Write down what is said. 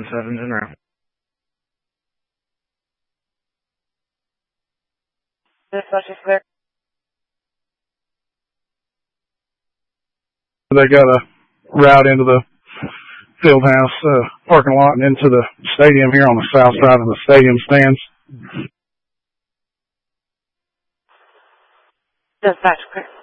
17's en route. Dispatch is clear. They got a route into the Fieldhouse parking lot and into the stadium here on the south side of the stadium stands. Dispatch clear.